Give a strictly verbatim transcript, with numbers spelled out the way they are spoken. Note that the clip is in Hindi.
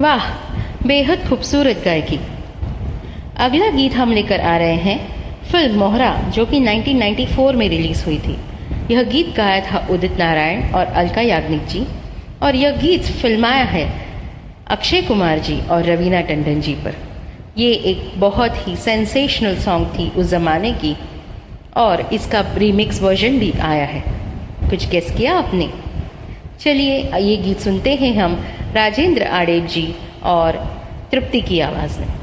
वाह, बेहद खूबसूरत गायकी। अगला गीत हम लेकर आ रहे हैं फिल्म मोहरा, जो कि नाइनटीन नाइंटी फोर में रिलीज हुई थी। यह गीत गाया था उदित नारायण और अलका याग्निक जी, और यह गीत फिल्माया है अक्षय कुमार जी और रवीना टंडन जी पर। ये एक बहुत ही सेंसेशनल सॉन्ग थी उस जमाने की, और इसका रीमिक्स वर्जन भी आया है। कुछ गेस किया आपने? चलिए ये गीत सुनते हैं हम राजेंद्र आडेव जी और तृप्ति की आवाज में।